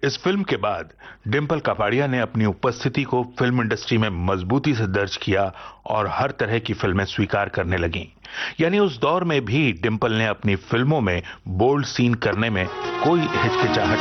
इस फिल्म के बाद डिंपल कपाड़िया ने अपनी उपस्थिति को फिल्म इंडस्ट्री में मजबूती से दर्ज किया और हर तरह की फिल्में स्वीकार करने लगी। यानी उस दौर में भी डिंपल ने अपनी फिल्मों में बोल्ड सीन करने में कोई हिचकिचाहट